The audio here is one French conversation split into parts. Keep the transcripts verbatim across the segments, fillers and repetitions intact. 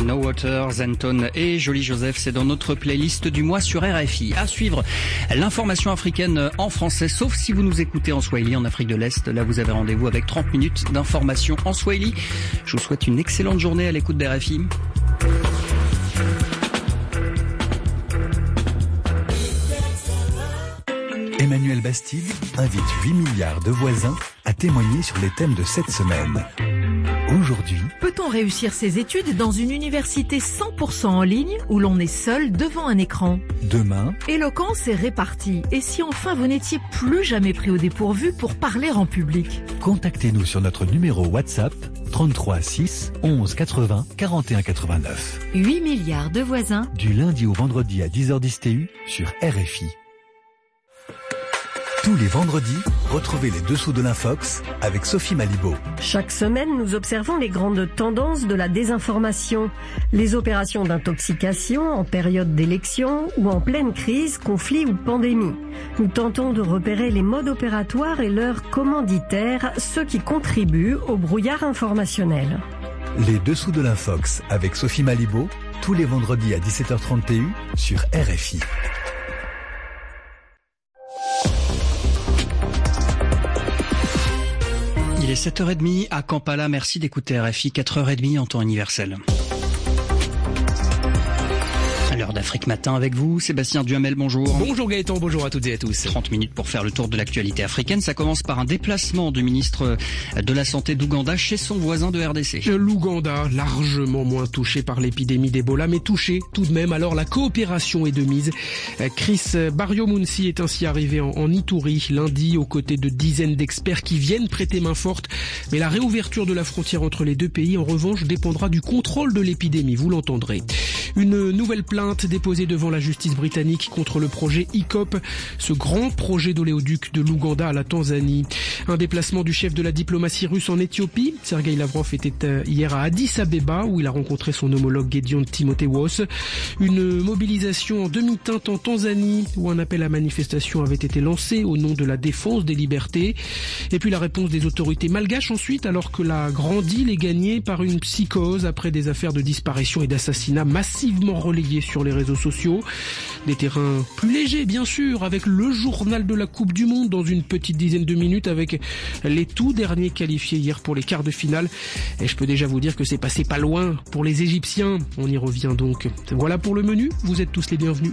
No Water, Zenton et Jolie Joseph, c'est dans notre playlist du mois sur R F I. À suivre, l'information africaine en français, sauf si vous nous écoutez en Swahili en Afrique de l'Est. Là, vous avez rendez-vous avec trente minutes d'information en Swahili. Je vous souhaite une excellente journée à l'écoute d'R F I. Emmanuel Bastide invite huit milliards de voisins à témoigner sur les thèmes de cette semaine. Aujourd'hui, peut-on réussir ses études dans une université cent pour cent en ligne où l'on est seul devant un écran? demain, éloquence et répartie. Et si enfin vous n'étiez plus jamais pris au dépourvu pour parler en public? contactez-nous sur notre numéro WhatsApp trente-trois six onze quatre-vingts quarante et un quatre-vingt-neuf. huit milliards de voisins. Du lundi au vendredi à dix heures dix T U sur R F I. Tous les vendredis, retrouvez les dessous de l'Infox avec Sophie Malibaud. Chaque semaine, nous observons les grandes tendances de la désinformation. Les opérations d'intoxication en période d'élection ou en pleine crise, conflit ou pandémie. Nous tentons de repérer les modes opératoires et leurs commanditaires, ceux qui contribuent au brouillard informationnel. Les dessous de l'Infox avec Sophie Malibaud, tous les vendredis à dix-sept heures trente T U sur R F I. Il est sept heures trente à Kampala. Merci d'écouter R F I, quatre heures trente en temps universel. L'heure d'Afrique Matin avec vous, Sébastien Duhamel, bonjour. Bonjour Gaëtan, bonjour à toutes et à tous. trente minutes pour faire le tour de l'actualité africaine. Ça commence par un déplacement du ministre de la Santé d'Ouganda chez son voisin de R D C. L'Ouganda, largement moins touché par l'épidémie d'Ebola, mais touché tout de même. Alors la coopération est de mise. Chris Baryomunsi est ainsi arrivé en, en Ituri lundi aux côtés de dizaines d'experts qui viennent prêter main forte. Mais la réouverture de la frontière entre les deux pays, en revanche, dépendra du contrôle de l'épidémie, vous l'entendrez. Une nouvelle plainte déposée devant la justice britannique contre le projet I C O P, ce grand projet d'oléoduc de l'Ouganda à la Tanzanie. Un déplacement du chef de la diplomatie russe en Éthiopie. Sergei Lavrov était hier à Addis Abeba où il a rencontré son homologue Gédéon Timotheos. Une mobilisation en demi-teinte en Tanzanie où un appel à manifestation avait été lancé au nom de la défense des libertés. Et puis la réponse des autorités malgaches ensuite, alors que la grande île est gagnée par une psychose après des affaires de disparition et d'assassinat massivement relayées sur les réseaux sociaux. Des terrains plus légers bien sûr, avec le journal de la Coupe du Monde dans une petite dizaine de minutes avec les tout derniers qualifiés hier pour les quarts de finale. Et je peux déjà vous dire que c'est passé pas loin pour les Égyptiens. On y revient donc. Voilà pour le menu, vous êtes tous les bienvenus.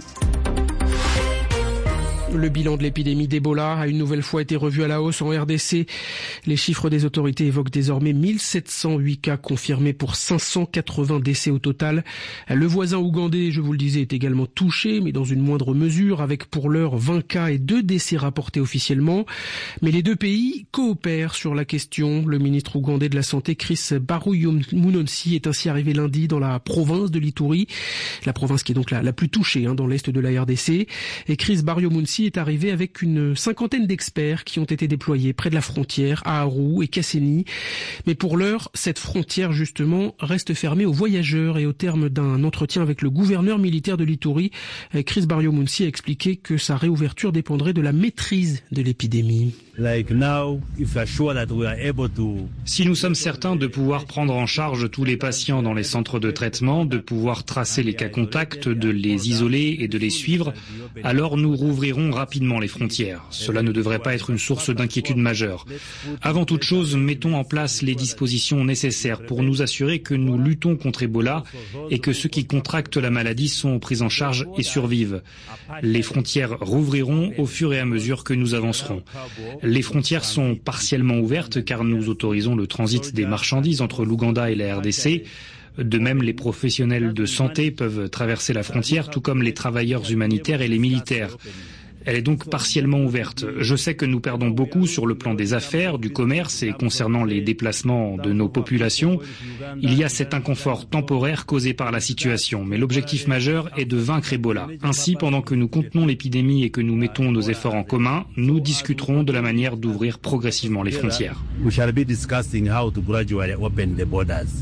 Le bilan de l'épidémie d'Ebola a une nouvelle fois été revu à la hausse en R D C. Les chiffres des autorités évoquent désormais mille sept cent huit cas confirmés pour cinq cent quatre-vingts décès au total. Le voisin ougandais, je vous le disais, est également touché, mais dans une moindre mesure, avec pour l'heure vingt cas et deux décès rapportés officiellement. Mais les deux pays coopèrent sur la question. Le ministre ougandais de la Santé, Chris Baryomunsi, est ainsi arrivé lundi dans la province de l'Ituri, la province qui est donc la, la plus touchée hein, dans l'est de la R D C. Et Chris Baryomunsi est arrivé avec une cinquantaine d'experts qui ont été déployés près de la frontière à Aru et Kasseni. Mais pour l'heure, cette frontière justement reste fermée aux voyageurs et au terme d'un entretien avec le gouverneur militaire de l'Ituri, Chris Baryomunsi a expliqué que sa réouverture dépendrait de la maîtrise de l'épidémie. Like now, if we're sure that we are able to... Si nous sommes certains de pouvoir prendre en charge tous les patients dans les centres de traitement, de pouvoir tracer les cas contacts, de les isoler et de les suivre, alors nous rouvrirons rapidement les frontières. Cela ne devrait pas être une source d'inquiétude majeure. Avant toute chose, mettons en place les dispositions nécessaires pour nous assurer que nous luttons contre Ebola et que ceux qui contractent la maladie sont pris en charge et survivent. Les frontières rouvriront au fur et à mesure que nous avancerons. Les frontières sont partiellement ouvertes car nous autorisons le transit des marchandises entre l'Ouganda et la R D C. De même, les professionnels de santé peuvent traverser la frontière, tout comme les travailleurs humanitaires et les militaires. Elle est donc partiellement ouverte. Je sais que nous perdons beaucoup sur le plan des affaires, du commerce et concernant les déplacements de nos populations. Il y a cet inconfort temporaire causé par la situation, mais l'objectif majeur est de vaincre Ebola. Ainsi, pendant que nous contenons l'épidémie et que nous mettons nos efforts en commun, nous discuterons de la manière d'ouvrir progressivement les frontières. We shall be discussing how to gradually open the borders.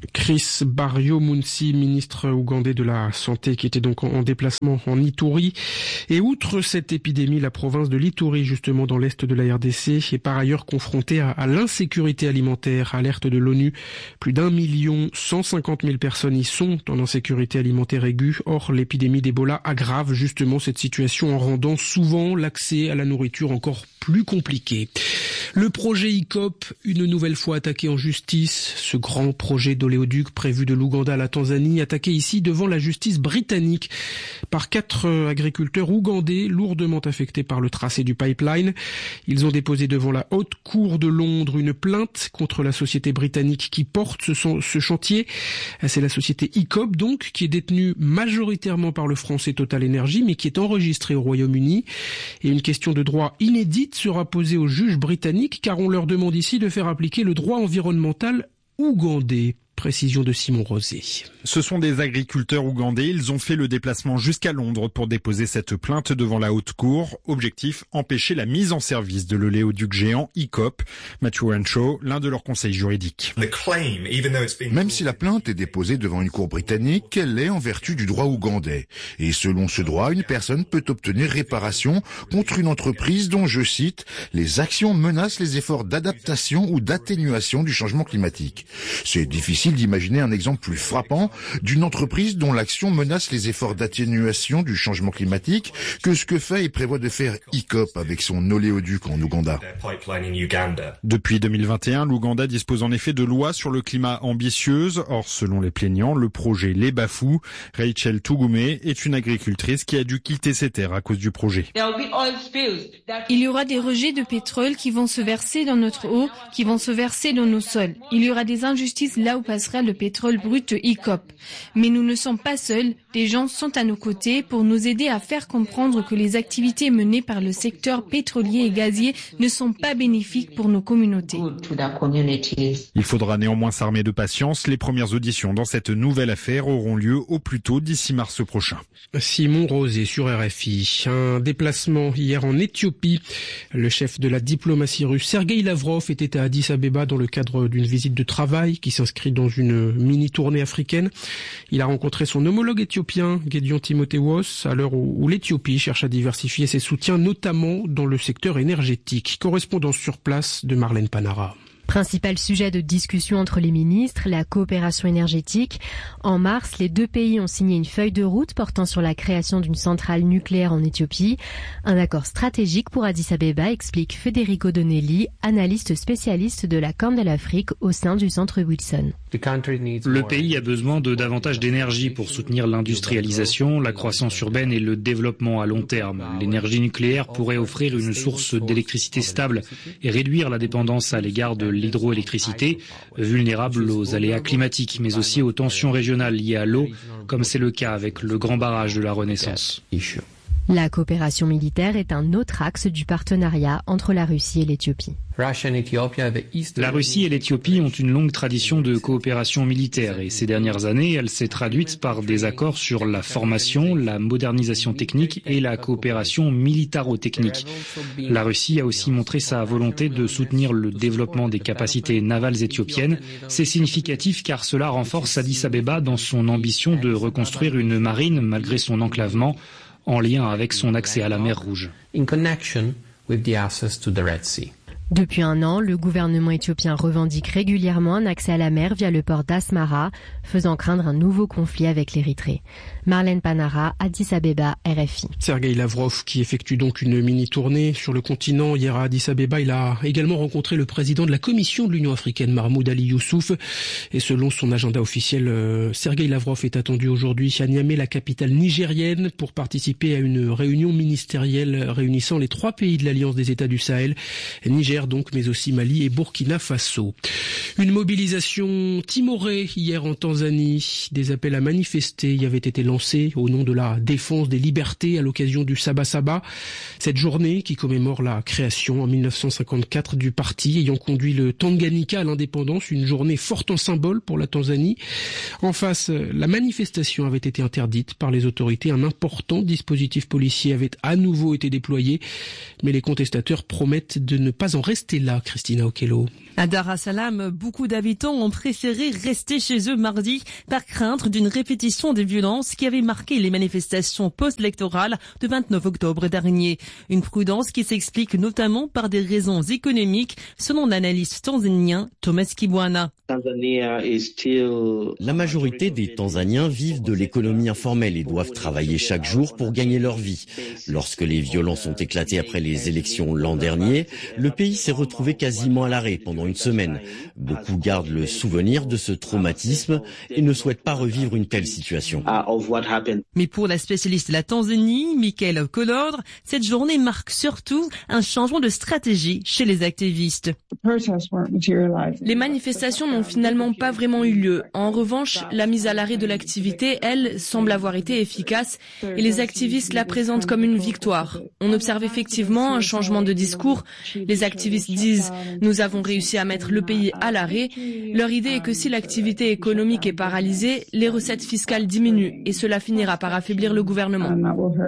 Chris Baryomunsi, ministre ougandais de la Santé, qui était donc en déplacement en Ituri. Et outre cette épidémie, la province de l'Ituri, justement dans l'est de la R D C, est par ailleurs confrontée à, à l'insécurité alimentaire. Alerte de l'ONU, plus d'un million cent cinquante mille personnes y sont en insécurité alimentaire aiguë. Or, l'épidémie d'Ebola aggrave justement cette situation en rendant souvent l'accès à la nourriture encore plus compliqué. Le projet I C O P, une nouvelle fois attaqué en justice. Ce grand projet d'oléoduc prévu de l'Ouganda à la Tanzanie, attaqué ici devant la justice britannique par quatre agriculteurs ougandais lourdement affectés par le tracé du pipeline. Ils ont déposé devant la Haute Cour de Londres une plainte contre la société britannique qui porte ce, ce chantier. C'est la société I C O P donc, qui est détenue majoritairement par le français Total Energy, mais qui est enregistrée au Royaume-Uni. Et une question de droit inédite sera posée aux juges britanniques, car on leur demande ici de faire appliquer le droit environnemental ougandais. Précision de Simon Rosé. Ce sont des agriculteurs ougandais. Ils ont fait le déplacement jusqu'à Londres pour déposer cette plainte devant la Haute Cour. Objectif, empêcher la mise en service de l'oléoduc géant I C O P. Matthew Renshaw, l'un de leurs conseils juridiques. Même si la plainte est déposée devant une cour britannique, elle est en vertu du droit ougandais. Et selon ce droit, une personne peut obtenir réparation contre une entreprise dont, je cite, les actions menacent les efforts d'adaptation ou d'atténuation du changement climatique. C'est difficile d'imaginer un exemple plus frappant d'une entreprise dont l'action menace les efforts d'atténuation du changement climatique que ce que fait et prévoit de faire I C O P avec son oléoduc en Ouganda. Depuis deux mille vingt et un, l'Ouganda dispose en effet de lois sur le climat ambitieuses. Or, selon les plaignants, le projet les bafoue. Rachel Tugume est une agricultrice qui a dû quitter ses terres à cause du projet. Il y aura des rejets de pétrole qui vont se verser dans notre eau, qui vont se verser dans nos sols. Il y aura des injustices là où passera le pétrole brut I C O P. Mais nous ne sommes pas seuls, des gens sont à nos côtés pour nous aider à faire comprendre que les activités menées par le secteur pétrolier et gazier ne sont pas bénéfiques pour nos communautés. Il faudra néanmoins s'armer de patience. Les premières auditions dans cette nouvelle affaire auront lieu au plus tôt d'ici mars prochain. Simon Rosé sur R F I. Un déplacement hier en Éthiopie. Le chef de la diplomatie russe, Sergueï Lavrov, était à Addis Abeba dans le cadre d'une visite de travail qui s'inscrit dans une mini-tournée africaine. Il a rencontré son homologue éthiopien, Gédéon Timotheos, à l'heure où l'Éthiopie cherche à diversifier ses soutiens, notamment dans le secteur énergétique. Correspondance sur place de Marlène Panara. Principal sujet de discussion entre les ministres, la coopération énergétique. En mars, les deux pays ont signé une feuille de route portant sur la création d'une centrale nucléaire en Éthiopie. Un accord stratégique pour Addis Abeba, explique Federico Donelli, analyste spécialiste de la Corne de l'Afrique au sein du centre Wilson. Le pays a besoin de davantage d'énergie pour soutenir l'industrialisation, la croissance urbaine et le développement à long terme. L'énergie nucléaire pourrait offrir une source d'électricité stable et réduire la dépendance à l'égard de l'hydroélectricité, vulnérable aux aléas climatiques, mais aussi aux tensions régionales liées à l'eau, comme c'est le cas avec le grand barrage de la Renaissance. La coopération militaire est un autre axe du partenariat entre la Russie et l'Éthiopie. La Russie et l'Éthiopie ont une longue tradition de coopération militaire et ces dernières années, elle s'est traduite par des accords sur la formation, la modernisation technique et la coopération militaro-technique. La Russie a aussi montré sa volonté de soutenir le développement des capacités navales éthiopiennes. C'est significatif car cela renforce Addis Abeba dans son ambition de reconstruire une marine malgré son enclavement, en lien avec son accès à la mer Rouge. Depuis un an, le gouvernement éthiopien revendique régulièrement un accès à la mer via le port d'Asmara, faisant craindre un nouveau conflit avec l'Érythrée. Marlène Panara, Addis Abeba, R F I. Sergueï Lavrov, qui effectue donc une mini-tournée sur le continent. Hier à Addis Abeba, il a également rencontré le président de la Commission de l'Union africaine, Mahmoud Ali Youssouf. Et selon son agenda officiel, euh, Sergueï Lavrov est attendu aujourd'hui à Niamey, la capitale nigérienne, pour participer à une réunion ministérielle réunissant les trois pays de l'Alliance des États du Sahel, Niger donc, mais aussi Mali et Burkina Faso. Une mobilisation timorée hier en Tanzanie. Des appels à manifester y avaient été lancés au nom de la défense des libertés à l'occasion du Sabasaba. Cette journée qui commémore la création en mille neuf cent cinquante-quatre du parti ayant conduit le Tanganyika à l'indépendance, une journée forte en symbole pour la Tanzanie. En face, la manifestation avait été interdite par les autorités. Un important dispositif policier avait à nouveau été déployé, mais les contestateurs promettent de ne pas en rester là, Christina Okello. À Dar es Salaam, beaucoup d'habitants ont préféré rester chez eux mardi par crainte d'une répétition des violences qui avaient marqué les manifestations post-électorales du vingt-neuf octobre dernier. Une prudence qui s'explique notamment par des raisons économiques, selon l'analyste tanzanien Thomas Kibwana. La majorité des Tanzaniens vivent de l'économie informelle et doivent travailler chaque jour pour gagner leur vie. Lorsque les violences ont éclaté après les élections l'an dernier, le pays s'est retrouvé quasiment à l'arrêt pendant une semaine. Beaucoup gardent le souvenir de ce traumatisme et ne souhaitent pas revivre une telle situation. Mais pour la spécialiste de la Tanzanie, Michael Kolodre, cette journée marque surtout un changement de stratégie chez les activistes. Les manifestations n'ont finalement pas vraiment eu lieu. En revanche, la mise à l'arrêt de l'activité, elle, semble avoir été efficace et les activistes la présentent comme une victoire. On observe effectivement un changement de discours. Les activistes disent « Nous avons réussi à mettre le pays à l'arrêt ». Leur idée est que si l'activité économique est paralysée, les recettes fiscales diminuent et cela finira par affaiblir le gouvernement.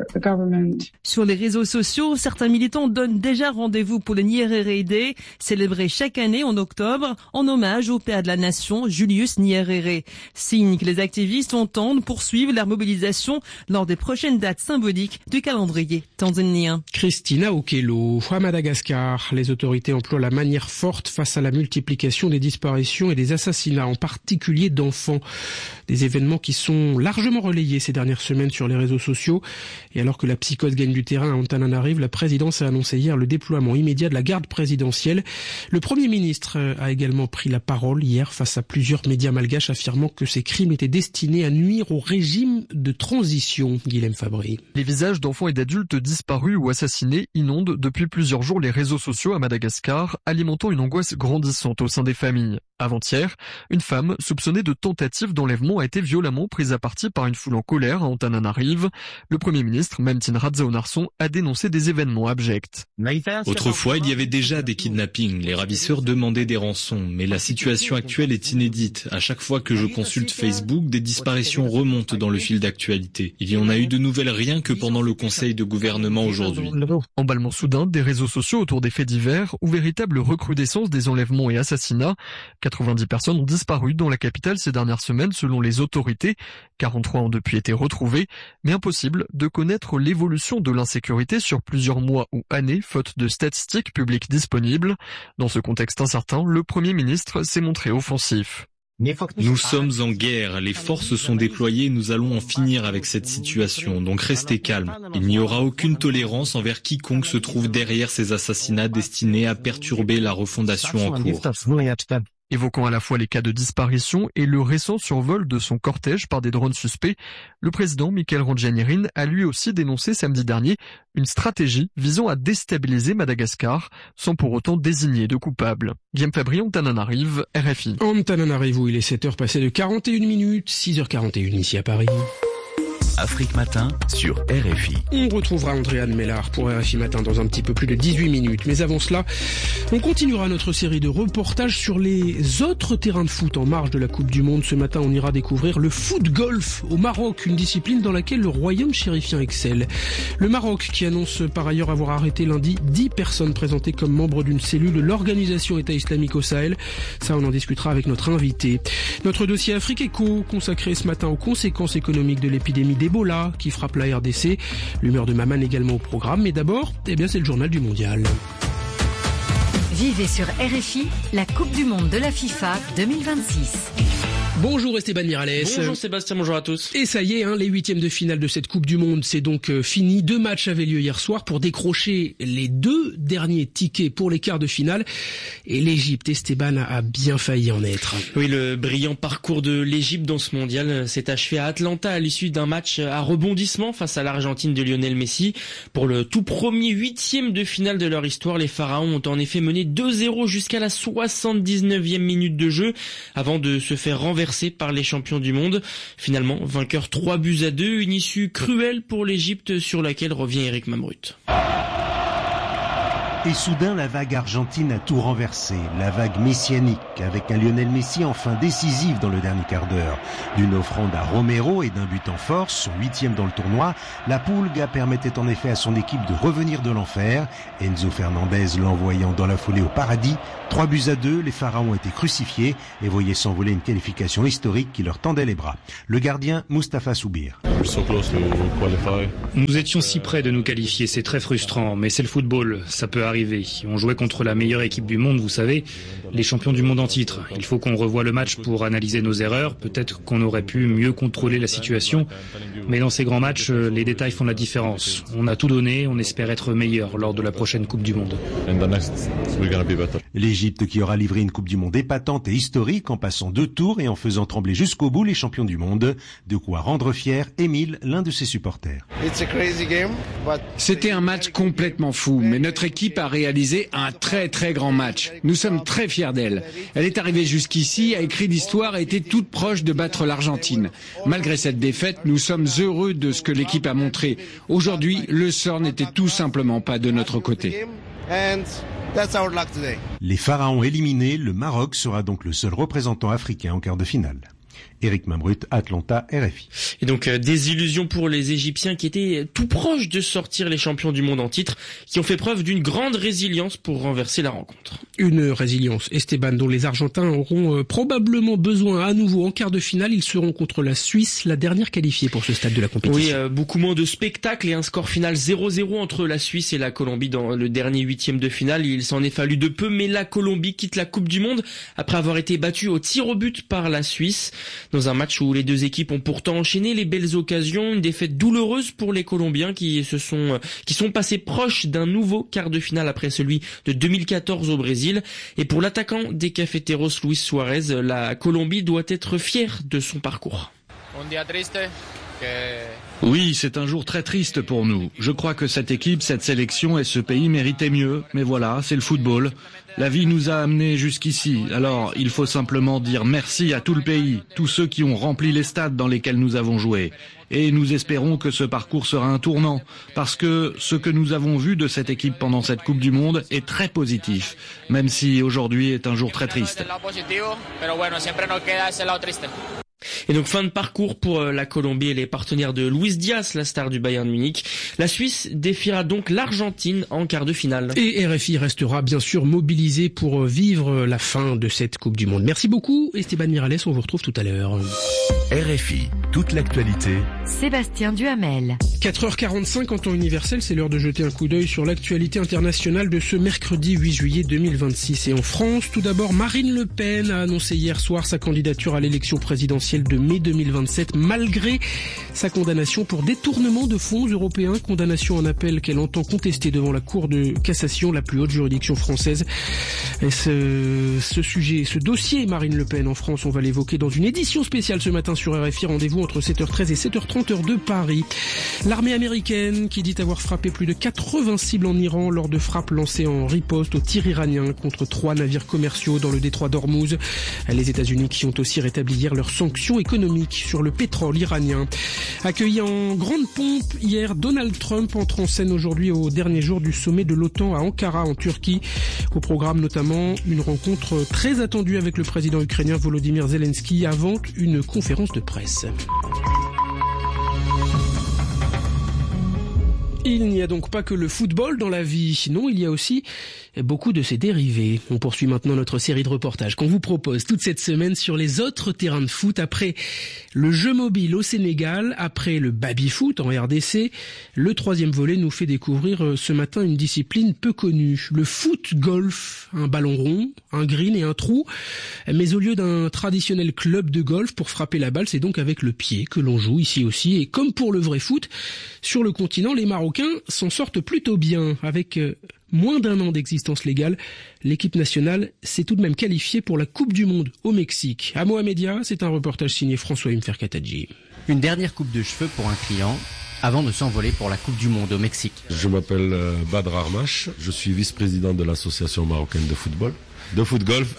Sur les réseaux sociaux, certains militants donnent déjà rendez-vous pour le Nyerere Day, célébré chaque année en octobre en hommage au père de la nation, Julius Nyerere. Signe que les activistes entendent poursuivre leur mobilisation lors des prochaines dates symboliques du calendrier tanzanien. Christina Okello. À Madagascar, les autorités emploient la manière forte face à la multiplication des disparitions et des assassinats, en particulier d'enfants. Des événements qui sont largement relayés ces dernières semaines sur les réseaux sociaux. Et alors que la psychose gagne du terrain à Antananarive, la présidence a annoncé hier le déploiement immédiat de la garde présidentielle. Le Premier ministre a également pris la parole hier face à plusieurs médias malgaches affirmant que ces crimes étaient destinés à nuire au régime de transition. Guilhem Fabry. Les visages d'enfants et d'adultes disparus ou assassinés inondent depuis plusieurs jours les réseaux sociaux à Madagascar, alimentant une angoisse grandissante au sein des familles. Avant-hier, une femme soupçonnée de tentative d'enlèvement a été violemment prise à partie par une foule en colère à Antananarive. Le Premier ministre, Mamtin Radzao-Narsson, a dénoncé des événements abjects. Autrefois, il y avait déjà des kidnappings. Les ravisseurs demandaient des rançons. Mais la situation actuelle est inédite. À chaque fois que je consulte Facebook, des disparitions remontent dans le fil d'actualité. Il y en a eu de nouvelles rien que pendant le conseil de gouvernement aujourd'hui. Emballement soudain des réseaux sociaux autour des faits divers ou véritable recrudescence des enlèvements et assassinats. quatre-vingt-dix personnes ont disparu dans la capitale ces dernières semaines selon les autorités. quarante-trois ont depuis été retrouvées, mais impossible de connaître l'évolution de l'insécurité sur plusieurs mois ou années, faute de statistiques publiques disponibles. Dans ce contexte incertain, le Premier ministre s'est montré offensif. Nous sommes en guerre, les forces sont déployées, nous allons en finir avec cette situation, donc restez calmes. Il n'y aura aucune tolérance envers quiconque se trouve derrière ces assassinats destinés à perturber la refondation en cours. Évoquant à la fois les cas de disparition et le récent survol de son cortège par des drones suspects, le président Michael Randrianirina a lui aussi dénoncé samedi dernier une stratégie visant à déstabiliser Madagascar sans pour autant désigner de coupables. Guillaume Fabry, Antananarive, R F I. Antananarive où il est sept heures passées de quarante et une minutes, six heures quarante et une ici à Paris. Afrique Matin sur R F I. On retrouvera Andréane Mellard pour R F I Matin dans un petit peu plus de dix-huit minutes. Mais avant cela, on continuera notre série de reportages sur les autres terrains de foot en marge de la Coupe du Monde. Ce matin, on ira découvrir le foot-golf au Maroc, une discipline dans laquelle le royaume chérifien excelle. Le Maroc qui annonce par ailleurs avoir arrêté lundi dix personnes présentées comme membres d'une cellule de l'organisation État islamique au Sahel. Ça, on en discutera avec notre invité. Notre dossier Afrique Éco, consacré ce matin aux conséquences économiques de l'épidémie d'Ebola qui frappe la R D C. L'humeur de Maman également au programme. Mais d'abord, eh bien, c'est le journal du mondial. Vivez sur R F I la Coupe du Monde de la FIFA deux mille vingt-six. Bonjour Esteban Miralles. Bonjour Sébastien, bonjour à tous. Et ça y est, hein, les huitièmes de finale de cette Coupe du Monde, c'est donc euh, fini. Deux matchs avaient lieu hier soir pour décrocher les deux derniers tickets pour les quarts de finale. Et l'Égypte, Esteban, a bien failli en être. Oui, le brillant parcours de l'Égypte dans ce mondial s'est achevé à Atlanta à l'issue d'un match à rebondissement face à l'Argentine de Lionel Messi. Pour le tout premier huitième de finale de leur histoire, les Pharaons ont en effet mené deux zéro jusqu'à la soixante-dix-neuvième minute de jeu avant de se faire renverser par les champions du monde. Finalement, vainqueur trois buts à deux, une issue cruelle pour l'Égypte sur laquelle revient Eric Mamrut. Et soudain, la vague argentine a tout renversé. La vague messianique, avec un Lionel Messi enfin décisif dans le dernier quart d'heure. D'une offrande à Romero et d'un but en force, son huitième dans le tournoi, la Pulga permettait en effet à son équipe de revenir de l'enfer. Enzo Fernandez l'envoyant dans la foulée au paradis. Trois buts à deux, les Pharaons étaient crucifiés et voyaient s'envoler une qualification historique qui leur tendait les bras. Le gardien, Mustapha Soubir. Nous étions si près de nous qualifier, c'est très frustrant, mais c'est le football, ça peut arriver. On jouait contre la meilleure équipe du monde, vous savez, les champions du monde en titre. Il faut qu'on revoie le match pour analyser nos erreurs, peut-être qu'on aurait pu mieux contrôler la situation, mais dans ces grands matchs, les détails font la différence. On a tout donné, on espère être meilleur lors de la prochaine Coupe du Monde. L'Égypte qui aura livré une Coupe du Monde épatante et historique en passant deux tours et en faisant trembler jusqu'au bout les champions du monde. De quoi rendre fier Émile, l'un de ses supporters. C'était un match complètement fou, mais notre équipe a réalisé un très très grand match. Nous sommes très fiers d'elle. Elle est arrivée jusqu'ici, a écrit l'histoire et était toute proche de battre l'Argentine. Malgré cette défaite, nous sommes heureux de ce que l'équipe a montré. Aujourd'hui, le sort n'était tout simplement pas de notre côté. Les Pharaons éliminés, le Maroc sera donc le seul représentant africain en quart de finale. Éric Mambrut, Atlanta, R F I. Et donc euh, des illusions pour les Égyptiens qui étaient tout proches de sortir les champions du monde en titre, qui ont fait preuve d'une grande résilience pour renverser la rencontre. Une résilience, Esteban, dont les Argentins auront euh, probablement besoin à nouveau en quart de finale. Ils seront contre la Suisse, la dernière qualifiée pour ce stade de la compétition. Oui, euh, beaucoup moins de spectacle et un score final zéro zéro entre la Suisse et la Colombie dans le dernier huitième de finale. Il s'en est fallu de peu, mais la Colombie quitte la Coupe du Monde après avoir été battue au tir au but par la Suisse. Dans un match où les deux équipes ont pourtant enchaîné les belles occasions, une défaite douloureuse pour les Colombiens qui se sont qui sont passés proches d'un nouveau quart de finale après celui de deux mille quatorze au Brésil. Et pour l'attaquant des Cafeteros, Luis Suarez, la Colombie doit être fière de son parcours. Oui, c'est un jour très triste pour nous. Je crois que cette équipe, cette sélection et ce pays méritaient mieux. Mais voilà, c'est le football. La vie nous a amenés jusqu'ici. Alors, il faut simplement dire merci à tout le pays, tous ceux qui ont rempli les stades dans lesquels nous avons joué. Et nous espérons que ce parcours sera un tournant, parce que ce que nous avons vu de cette équipe pendant cette Coupe du Monde est très positif, même si aujourd'hui est un jour très triste. Et donc fin de parcours pour la Colombie et les partenaires de Luis Diaz, la star du Bayern Munich. La Suisse défiera donc l'Argentine en quart de finale. Et R F I restera bien sûr mobilisé pour vivre la fin de cette Coupe du Monde. Merci beaucoup Esteban Miralles, on vous retrouve tout à l'heure. R F I, toute l'actualité. Sébastien Duhamel. quatre heures quarante-cinq en temps universel, c'est l'heure de jeter un coup d'œil sur l'actualité internationale de ce mercredi huit juillet deux mille vingt-six. Et en France, tout d'abord, Marine Le Pen a annoncé hier soir sa candidature à l'élection présidentielle de mai deux mille vingt-sept, malgré sa condamnation pour détournement de fonds européens, condamnation en appel qu'elle entend contester devant la Cour de cassation, la plus haute juridiction française. Et ce, ce sujet, ce dossier Marine Le Pen en France, on va l'évoquer dans une édition spéciale ce matin sur R F I. Rendez-vous entre sept heures treize et sept heures trente heure de Paris. L'armée américaine qui dit avoir frappé plus de quatre-vingts cibles en Iran lors de frappes lancées en riposte au tir iranien contre trois navires commerciaux dans le détroit d'Ormuz. Les États-Unis qui ont aussi rétabli hier leurs sanctions économiques sur le pétrole iranien. Accueilli en grande pompe hier, Donald Trump entre en scène aujourd'hui au dernier jour du sommet de l'OTAN à Ankara en Turquie. Au programme notamment une rencontre très attendue avec le président ukrainien Volodymyr Zelensky avant une conférence de presse. Il n'y a donc pas que le football dans la vie, non, il y a aussi beaucoup de ses dérivés. On poursuit maintenant notre série de reportages qu'on vous propose toute cette semaine sur les autres terrains de foot. Après le jeu mobile au Sénégal, après le baby-foot en R D C, le troisième volet nous fait découvrir ce matin une discipline peu connue, le foot-golf. Un ballon rond, un green et un trou, mais au lieu d'un traditionnel club de golf pour frapper la balle, c'est donc avec le pied que l'on joue ici aussi. Et comme pour le vrai foot, sur le continent, les Marocains s'en sortent plutôt bien. Avec moins d'un an d'existence légale, l'équipe nationale s'est tout de même qualifiée pour la Coupe du Monde au Mexique. À Mohamedia, c'est un reportage signé François Imfer-Katadji. Une dernière coupe de cheveux pour un client avant de s'envoler pour la Coupe du Monde au Mexique. Je m'appelle Badr Armash, je suis vice-président de l'association marocaine de football. de foot-golf.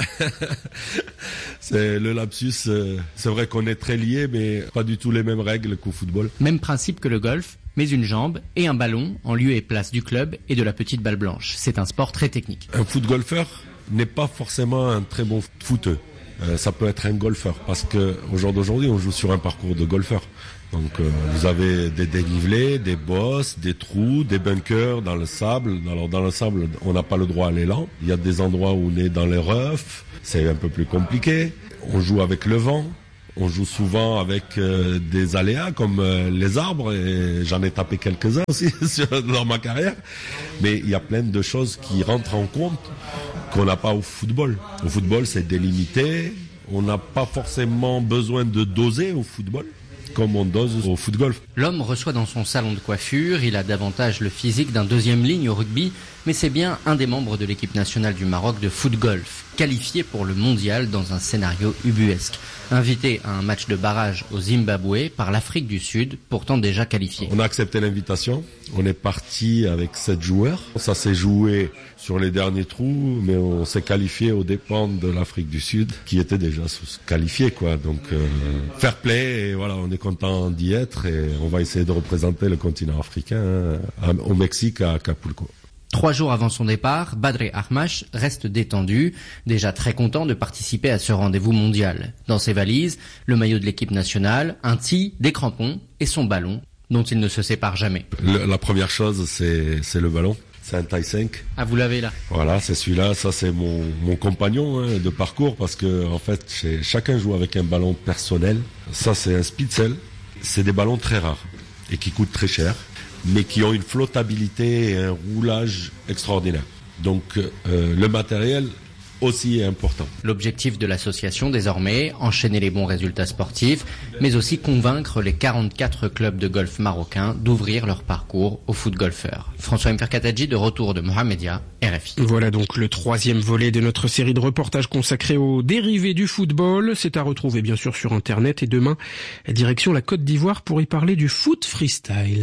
C'est le lapsus. C'est vrai qu'on est très liés, mais pas du tout les mêmes règles qu'au football. Même principe que le golf, mais une jambe et un ballon en lieu et place du club et de la petite balle blanche. C'est un sport très technique. Un foot-golfeur n'est pas forcément un très bon footeux. Euh, ça peut être un golfeur, parce que au jour d'aujourd'hui, on joue sur un parcours de golfeur. Donc euh, vous avez des dénivelés, des bosses, des trous, des bunkers dans le sable. Alors dans le sable, on n'a pas le droit à l'élan. Il y a des endroits où on est dans les roughs, c'est un peu plus compliqué. On joue avec le vent. On joue souvent avec euh, des aléas comme euh, les arbres, et j'en ai tapé quelques-uns aussi dans ma carrière. Mais il y a plein de choses qui rentrent en compte qu'on n'a pas au football. Au football, c'est délimité. On n'a pas forcément besoin de doser au football comme on dose au foot-golf. L'homme reçoit dans son salon de coiffure, il a davantage le physique d'un deuxième ligne au rugby, mais c'est bien un des membres de l'équipe nationale du Maroc de foot-golf, qualifié pour le mondial dans un scénario ubuesque. Invité à un match de barrage au Zimbabwe par l'Afrique du Sud, pourtant déjà qualifié. On a accepté l'invitation, on est parti avec sept joueurs. Ça s'est joué sur les derniers trous, mais on s'est qualifié aux dépens de l'Afrique du Sud, qui était déjà qualifié, quoi. Donc, euh, fair play, et voilà, on est content d'y être, et on va essayer de représenter le continent africain hein, au Mexique, à Acapulco. Trois jours avant son départ, Badre Ahmash reste détendu, déjà très content de participer à ce rendez-vous mondial. Dans ses valises, le maillot de l'équipe nationale, un tee, des crampons et son ballon, dont il ne se sépare jamais. Le, la première chose, c'est, c'est le ballon. C'est un taille cinq. Ah, vous l'avez là. Voilà, c'est celui-là. Ça, c'est mon, mon compagnon hein, de parcours, parce que en fait, chez, chacun joue avec un ballon personnel. Ça, c'est un Spitzel. C'est des ballons très rares et qui coûtent très cher, mais qui ont une flottabilité et un roulage extraordinaire. Donc euh, le matériel aussi est important. L'objectif de l'association désormais, enchaîner les bons résultats sportifs, mais aussi convaincre les quarante-quatre clubs de golf marocains d'ouvrir leur parcours aux foot-golfeurs. François Mferkatadji de retour de Mohamedia, R F I. Voilà donc le troisième volet de notre série de reportages consacrés aux dérivés du football. C'est à retrouver bien sûr sur Internet, et demain, direction la Côte d'Ivoire pour y parler du foot freestyle.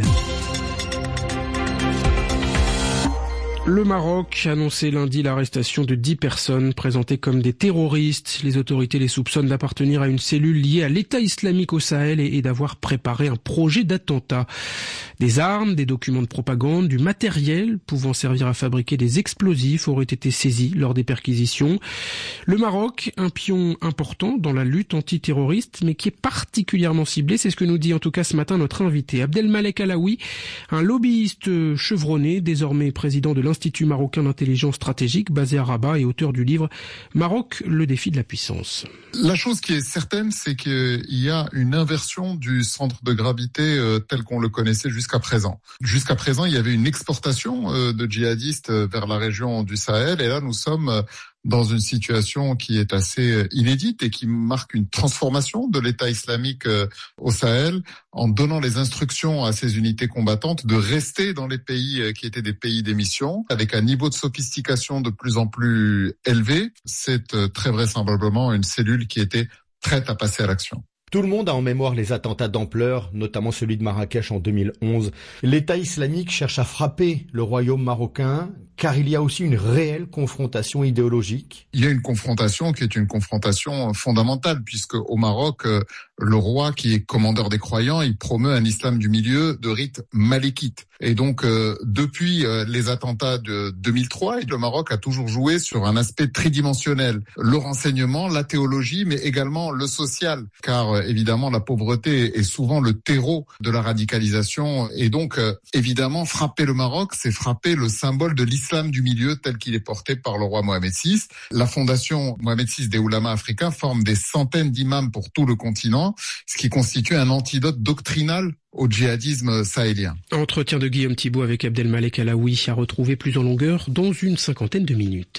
Le Maroc a annoncé lundi l'arrestation de dix personnes présentées comme des terroristes. Les autorités les soupçonnent d'appartenir à une cellule liée à l'État islamique au Sahel et d'avoir préparé un projet d'attentat. Des armes, des documents de propagande, du matériel pouvant servir à fabriquer des explosifs auraient été saisis lors des perquisitions. Le Maroc, un pion important dans la lutte antiterroriste, mais qui est particulièrement ciblé, c'est ce que nous dit en tout cas ce matin notre invité, Abdelmalek Alaoui, un lobbyiste chevronné, désormais président de l'Institut marocain d'intelligence stratégique basé à Rabat et auteur du livre Maroc, le défi de la puissance. La chose qui est certaine, c'est qu'il y a une inversion du centre de gravité euh, tel qu'on le connaissait jusqu'à présent. Jusqu'à présent, il y avait une exportation euh, de djihadistes vers la région du Sahel, et là nous sommes euh, dans une situation qui est assez inédite et qui marque une transformation de l'État islamique au Sahel, en donnant les instructions à ces unités combattantes de rester dans les pays qui étaient des pays d'émission, avec un niveau de sophistication de plus en plus élevé. C'est très vraisemblablement une cellule qui était prête à passer à l'action. Tout le monde a en mémoire les attentats d'ampleur, notamment celui de Marrakech en deux mille onze. L'État islamique cherche à frapper le royaume marocain, car il y a aussi une réelle confrontation idéologique. Il y a une confrontation qui est une confrontation fondamentale, puisque au Maroc, le roi qui est commandeur des croyants, il promeut un islam du milieu de rite malékite. Et donc, euh, depuis euh, les attentats de deux mille trois, le Maroc a toujours joué sur un aspect tridimensionnel. Le renseignement, la théologie, mais également le social. Car euh, évidemment, la pauvreté est souvent le terreau de la radicalisation. Et donc, euh, évidemment, frapper le Maroc, c'est frapper le symbole de l'islam du milieu tel qu'il est porté par le roi Mohamed six. La fondation Mohamed six des Oulama africains forme des centaines d'imams pour tout le continent, ce qui constitue un antidote doctrinal au djihadisme sahélien. Entretien de Guillaume Thibault avec Abdelmalek Alaoui à retrouver plus en longueur dans une cinquantaine de minutes.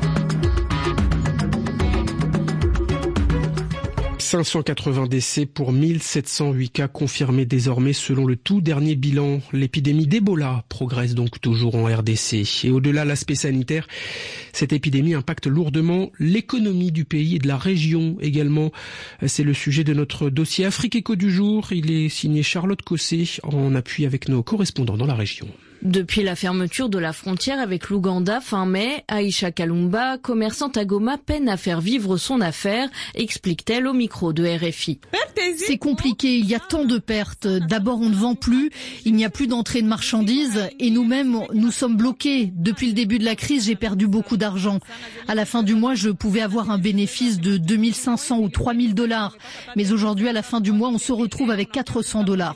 cinq cent quatre-vingts décès pour mille sept cent huit cas confirmés désormais selon le tout dernier bilan. L'épidémie d'Ebola progresse donc toujours en R D C. Et au-delà de l'aspect sanitaire, cette épidémie impacte lourdement l'économie du pays et de la région également. C'est le sujet de notre dossier Afrique Éco du jour. Il est signé Charlotte Cossé en appui avec nos correspondants dans la région. Depuis la fermeture de la frontière avec l'Ouganda fin mai, Aïcha Kalumba, commerçante à Goma, peine à faire vivre son affaire, explique-t-elle au micro de R F I. C'est compliqué, il y a tant de pertes. D'abord, on ne vend plus, il n'y a plus d'entrée de marchandises et nous-mêmes, nous sommes bloqués. Depuis le début de la crise, j'ai perdu beaucoup d'argent. À la fin du mois, je pouvais avoir un bénéfice de deux mille cinq cents ou trois mille dollars. Mais aujourd'hui, à la fin du mois, on se retrouve avec quatre cents dollars.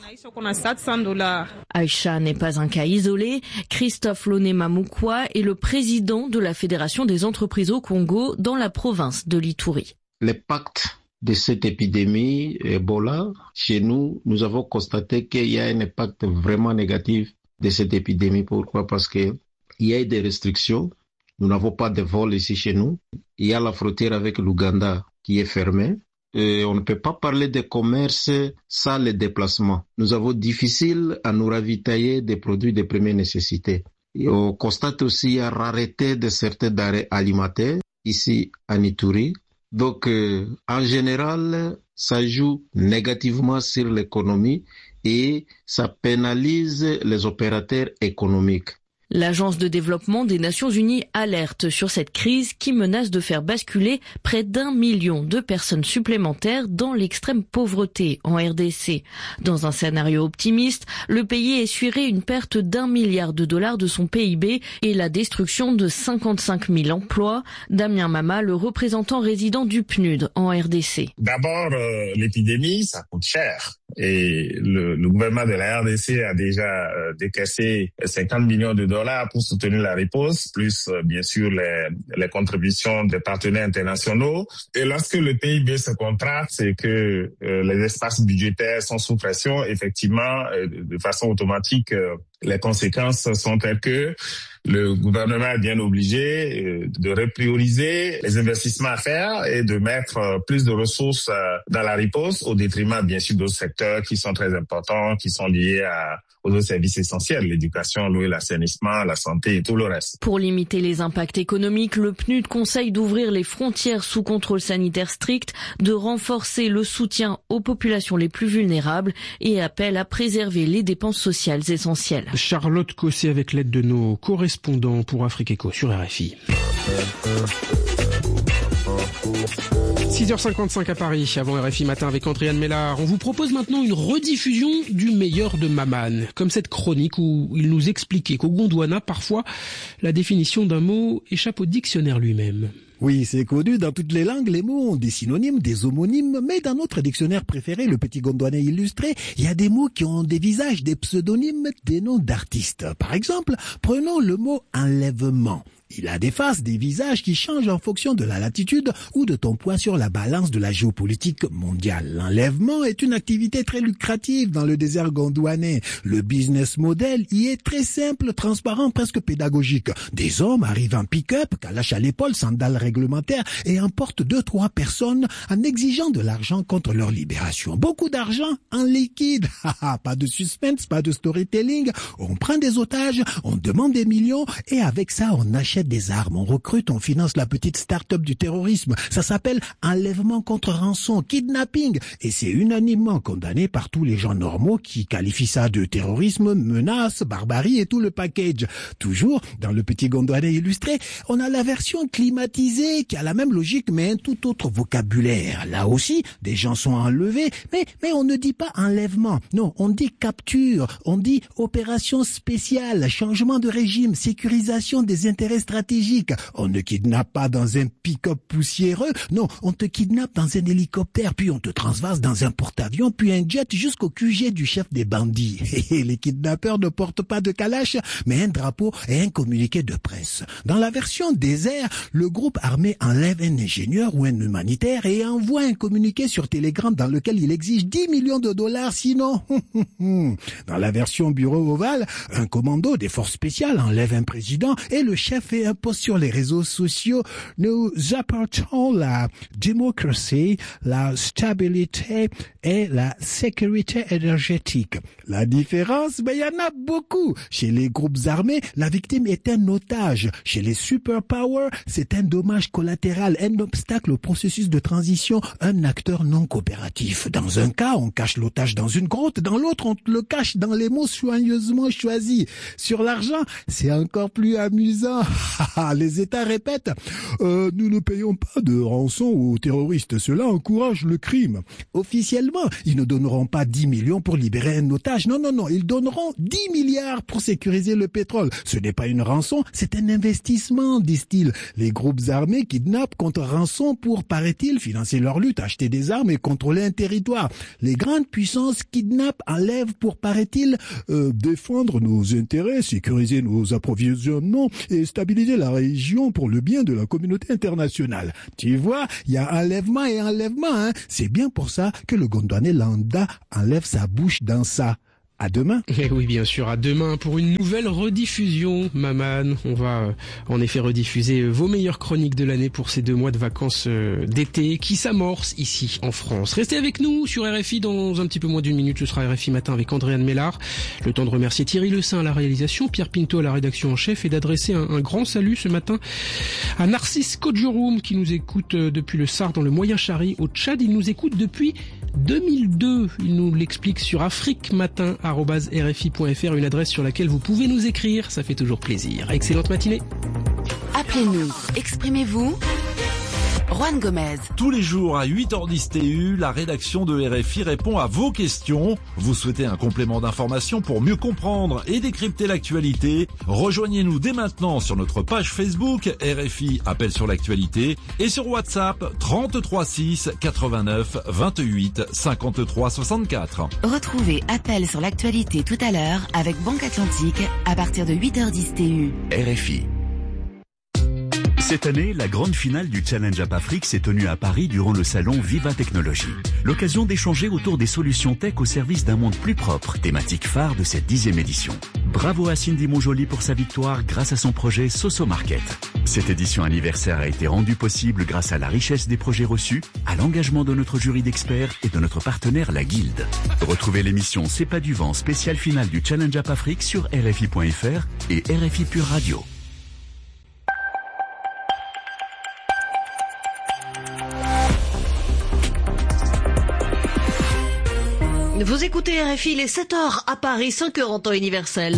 Aïcha n'est pas un cas isolé. Christophe Lonema Mukwa est le président de la Fédération des entreprises au Congo dans la province de l'Ituri. L'impact de cette épidémie Ebola, chez nous, nous avons constaté qu'il y a un impact vraiment négatif de cette épidémie. Pourquoi? Parce qu'il y a des restrictions. Nous n'avons pas de vol ici chez nous. Il y a la frontière avec l'Ouganda qui est fermée. Et on ne peut pas parler de commerce sans les déplacements. Nous avons difficile à nous ravitailler des produits de première nécessité. Et on constate aussi la rareté de certains denrées alimentaires ici à Ituri. Donc, euh, en général, ça joue négativement sur l'économie et ça pénalise les opérateurs économiques. L'Agence de développement des Nations Unies alerte sur cette crise qui menace de faire basculer près d'un million de personnes supplémentaires dans l'extrême pauvreté en R D C. Dans un scénario optimiste, le pays essuierait une perte d'un milliard de dollars de son P I B et la destruction de cinquante-cinq mille emplois. Damien Mama, le représentant résident du P N U D en R D C. D'abord, euh, l'épidémie, ça coûte cher. Et le, le gouvernement de la R D C a déjà euh, décaissé cinquante millions de dollars pour soutenir la riposte, plus euh, bien sûr les, les contributions des partenaires internationaux. Et lorsque le P I B se contracte, c'est que euh, les espaces budgétaires sont sous pression. Effectivement, euh, de façon automatique, euh, les conséquences sont telles que le gouvernement est bien obligé euh, de reprioriser les investissements à faire et de mettre euh, plus de ressources euh, dans la riposte au détriment bien sûr d'autres secteurs qui sont très importants, qui sont liés à, aux autres services essentiels, l'éducation, l'eau et l'assainissement, la santé et tout le reste. Pour limiter les impacts économiques, le P N U D conseille d'ouvrir les frontières sous contrôle sanitaire strict, de renforcer le soutien aux populations les plus vulnérables et appelle à préserver les dépenses sociales essentielles. Charlotte Cossé avec l'aide de nos correspondants pour Afrique Éco sur R F I. six heures cinquante-cinq à Paris, avant R F I Matin avec Andréane Mélard. On vous propose maintenant une rediffusion du meilleur de Maman, comme cette chronique où il nous expliquait qu'au Gondwana, parfois, la définition d'un mot échappe au dictionnaire lui-même. Oui, c'est connu, dans toutes les langues, les mots ont des synonymes, des homonymes, mais dans notre dictionnaire préféré, le Petit Gondwanais illustré, il y a des mots qui ont des visages, des pseudonymes, des noms d'artistes. Par exemple, prenons le mot enlèvement. Il a des faces, des visages qui changent en fonction de la latitude ou de ton poids sur la balance de la géopolitique mondiale. L'enlèvement est une activité très lucrative dans le désert gondwanais. Le business model y est très simple, transparent, presque pédagogique. Des hommes arrivent en pick-up, calache à l'épaule, sandales réglementaires et emportent deux, trois personnes en exigeant de l'argent contre leur libération. Beaucoup d'argent en liquide. Pas de suspense, pas de storytelling. On prend des otages, on demande des millions et avec ça on achète des armes, on recrute, on finance la petite start-up du terrorisme. Ça s'appelle enlèvement contre rançon, kidnapping. Et c'est unanimement condamné par tous les gens normaux qui qualifient ça de terrorisme, menace, barbarie et tout le package. Toujours, dans le Petit Gondwanais illustré, on a la version climatisée qui a la même logique mais un tout autre vocabulaire. Là aussi, des gens sont enlevés, mais, mais on ne dit pas enlèvement. Non, on dit capture, on dit opération spéciale, changement de régime, sécurisation des intérêts stratégique. On ne kidnappe pas dans un pick-up poussiéreux. Non, on te kidnappe dans un hélicoptère, puis on te transvase dans un porte-avions, puis un jet jusqu'au Q G du chef des bandits. Et les kidnappeurs ne portent pas de calache, mais un drapeau et un communiqué de presse. Dans la version désert, le groupe armé enlève un ingénieur ou un humanitaire et envoie un communiqué sur Telegram dans lequel il exige dix millions de dollars, sinon... Dans la version bureau ovale, un commando des forces spéciales enlève un président et le chef fait un post sur les réseaux sociaux. Nous apportons la démocratie, la stabilité et la sécurité énergétique. La différence, ben, il y en a beaucoup. Chez les groupes armés, la victime est un otage. Chez les superpowers, c'est un dommage collatéral, un obstacle au processus de transition, un acteur non coopératif. Dans un cas, on cache l'otage dans une grotte, dans l'autre, on le cache dans les mots soigneusement choisis. Sur l'argent, c'est encore plus amusant. Les États répètent, euh, nous ne payons pas de rançon aux terroristes, cela encourage le crime. Officiellement, ils ne donneront pas dix millions pour libérer un otage. Non, non, non, ils donneront dix milliards pour sécuriser le pétrole. Ce n'est pas une rançon, c'est un investissement, disent-ils. Les groupes armés kidnappent contre rançon pour, paraît-il, financer leur lutte, acheter des armes et contrôler un territoire. Les grandes puissances kidnappent, enlèvent pour, paraît-il, euh, défendre nos intérêts, sécuriser nos approvisionnements et stabiliser la région pour le bien de la communauté internationale. Tu vois, il y a enlèvement et enlèvement, hein. C'est bien pour ça que le Gondwanais lambda enlève sa bouche dans ça. À demain. Et oui, bien sûr, à demain pour une nouvelle rediffusion, Maman. On va euh, en effet rediffuser euh, vos meilleures chroniques de l'année pour ces deux mois de vacances euh, d'été qui s'amorcent ici en France. Restez avec nous sur R F I dans un petit peu moins d'une minute. Ce sera R F I Matin avec Andréane Mélard. Le temps de remercier Thierry Le Saint à la réalisation, Pierre Pinto à la rédaction en chef et d'adresser un, un grand salut ce matin à Narcisse Kodjouroum qui nous écoute euh, depuis le Sar dans le Moyen Chari au Tchad. Il nous écoute depuis deux mille deux. Il nous l'explique sur Afrique Matin arobase r f i point f r, une adresse sur laquelle vous pouvez nous écrire, ça fait toujours plaisir. Excellente matinée. Appelez-nous, exprimez-vous. Juan Gomez. Tous les jours à huit heures dix T U, la rédaction de R F I répond à vos questions. Vous souhaitez un complément d'information pour mieux comprendre et décrypter l'actualité? Rejoignez-nous dès maintenant sur notre page Facebook R F I Appel sur l'actualité et sur WhatsApp trente-trois six quatre-vingt-neuf vingt-huit cinquante-trois soixante-quatre. Retrouvez Appel sur l'actualité tout à l'heure avec Banque Atlantique à partir de huit heures dix T U. R F I. Cette année, la grande finale du Challenge App Afrique s'est tenue à Paris durant le salon Viva Technologie. L'occasion d'échanger autour des solutions tech au service d'un monde plus propre, thématique phare de cette dixième édition. Bravo à Cindy Monjoli pour sa victoire grâce à son projet Soso Market. Cette édition anniversaire a été rendue possible grâce à la richesse des projets reçus, à l'engagement de notre jury d'experts et de notre partenaire la Guilde. Retrouvez l'émission C'est pas du vent spéciale finale du Challenge App Afrique sur R F I point F R et R F I Pure Radio. Vous écoutez R F I, les sept heures à Paris, cinq heures en temps universel.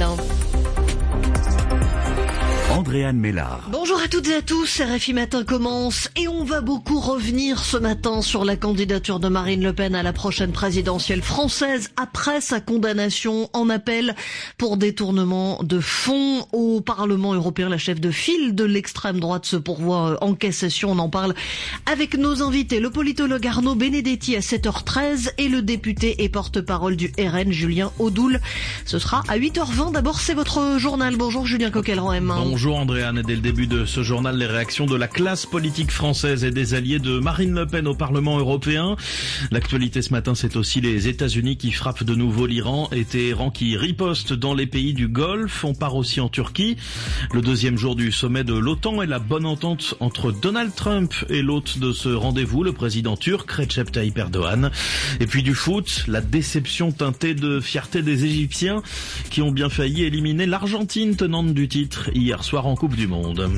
Andréane Mélard. Bonjour à toutes et à tous, R F I Matin commence et on va beaucoup revenir ce matin sur la candidature de Marine Le Pen à la prochaine présidentielle française après sa condamnation en appel pour détournement de fonds au Parlement européen. La chef de file de l'extrême droite se pourvoit en cassation. On en parle avec nos invités, le politologue Arnaud Benedetti à sept heures treize et le député et porte-parole du R N Julien Audoul. Ce sera à huit heures vingt. D'abord, c'est votre journal. Bonjour Julien Coquelin-M. Bonjour Andréane, dès le début de ce journal, les réactions de la classe politique française et des alliés de Marine Le Pen au Parlement européen. L'actualité ce matin, c'est aussi les États-Unis qui frappent de nouveau l'Iran et Téhéran qui riposte dans les pays du Golfe. On part aussi en Turquie. Le deuxième jour du sommet de l'OTAN et la bonne entente entre Donald Trump et l'hôte de ce rendez-vous, le président turc Recep Tayyip Erdogan. Et puis du foot, la déception teintée de fierté des Égyptiens qui ont bien failli éliminer l'Argentine tenante du titre hier soir en Coupe du Monde.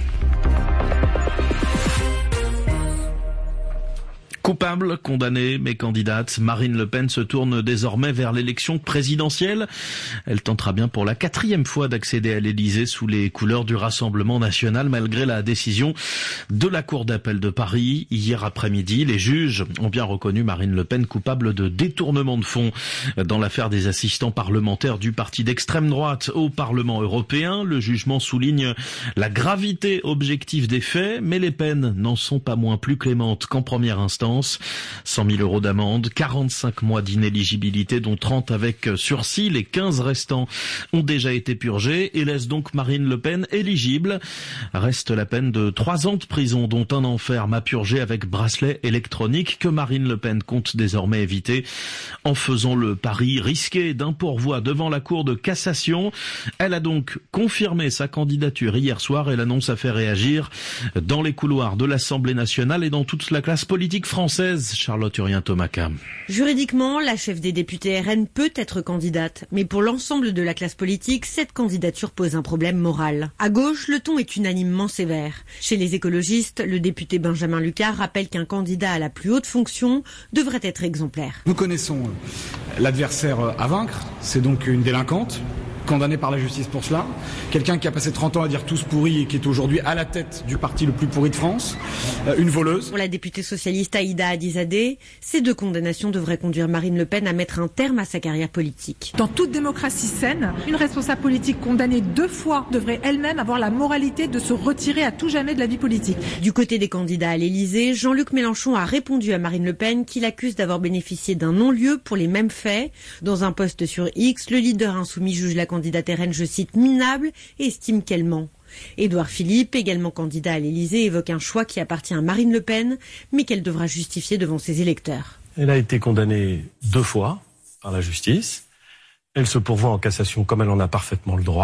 Coupable, condamnée, mais candidate, Marine Le Pen se tourne désormais vers l'élection présidentielle. Elle tentera bien pour la quatrième fois d'accéder à l'Élysée sous les couleurs du Rassemblement national, malgré la décision de la Cour d'appel de Paris. Hier après-midi, les juges ont bien reconnu Marine Le Pen coupable de détournement de fonds dans l'affaire des assistants parlementaires du parti d'extrême droite au Parlement européen. Le jugement souligne la gravité objective des faits, mais les peines n'en sont pas moins plus clémentes qu'en première instance. France, cent mille euros d'amende, quarante-cinq mois d'inéligibilité dont trente avec sursis. Les quinze restants ont déjà été purgés et laissent donc Marine Le Pen éligible. Reste la peine de trois ans de prison dont un enferme à purger avec bracelet électronique que Marine Le Pen compte désormais éviter en faisant le pari risqué d'un pourvoi devant la Cour de cassation. Elle a donc confirmé sa candidature hier soir et l'annonce a fait réagir dans les couloirs de l'Assemblée nationale et dans toute la classe politique française. Charlotte Urien-Tomaca. Juridiquement, la chef des députés R N peut être candidate, mais pour l'ensemble de la classe politique, cette candidature pose un problème moral. À gauche, le ton est unanimement sévère. Chez les écologistes, le député Benjamin Lucas rappelle qu'un candidat à la plus haute fonction devrait être exemplaire. Nous connaissons l'adversaire à vaincre, c'est donc une délinquante, condamnée par la justice pour cela, quelqu'un qui a passé trente ans à dire tous pourris et qui est aujourd'hui à la tête du parti le plus pourri de France, euh, une voleuse. Pour la députée socialiste Aïda Hadizadeh, ces deux condamnations devraient conduire Marine Le Pen à mettre un terme à sa carrière politique. Dans toute démocratie saine, une responsable politique condamnée deux fois devrait elle-même avoir la moralité de se retirer à tout jamais de la vie politique. Du côté des candidats à l'Élysée, Jean-Luc Mélenchon a répondu à Marine Le Pen qu'il accuse d'avoir bénéficié d'un non-lieu pour les mêmes faits. Dans un post sur X, le leader insoumis juge la candidate R N, je cite, minable et estime qu'elle ment. Édouard Philippe, également candidat à l'Élysée, évoque un choix qui appartient à Marine Le Pen, mais qu'elle devra justifier devant ses électeurs. Elle a été condamnée deux fois par la justice. Elle se pourvoit en cassation comme elle en a parfaitement le droit.